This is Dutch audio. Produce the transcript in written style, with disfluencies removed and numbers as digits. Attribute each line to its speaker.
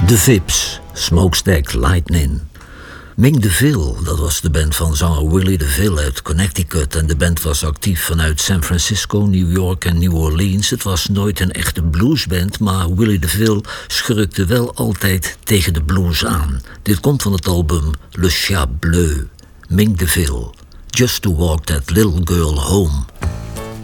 Speaker 1: De Vips, Smokestack Lightning. Ming DeVille, dat was de band van zanger Willie DeVille uit Connecticut en de band was actief vanuit San Francisco, New York en New Orleans. Het was nooit een echte bluesband, maar Willie DeVille schurkte wel altijd tegen de blues aan. Dit komt van het album Le Chat Bleu, Ming DeVille, Just to Walk That Little Girl Home.